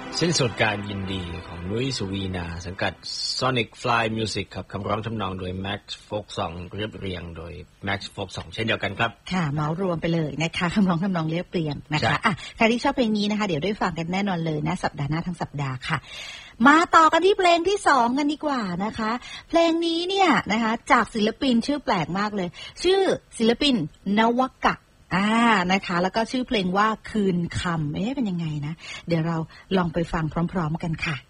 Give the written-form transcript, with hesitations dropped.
สิ้นสุดการยินดีของนุ้ยสุวีนาสังกัด Sonic Fly Music ครับคำร้องทำนองโดย Max Folk Song เรียบเรียงโดย Max Folk Song เช่นเดียวกันครับค่ะเมารวมไปเลยนะคะคำร้องทำนองเรียบเรียงนะคะอ่ะใครที่ชอบเพลงนี้นะคะเดี๋ยวได้ฟังกันแน่นอนเลยนะสัปดาห์หน้าทั้งสัปดาห์ค่ะมาต่อกันที่เพลงที่2กันดีกว่านะคะเพลงนี้เนี่ยนะคะจากศิลปินชื่อแปลกมากเลยชื่อศิลปินนวกะนะคะแล้วก็ชื่อเพลงว่าคืนคำเป็นยังไงนะเดี๋ยวเราลองไปฟังพร้อมๆกันค่ะ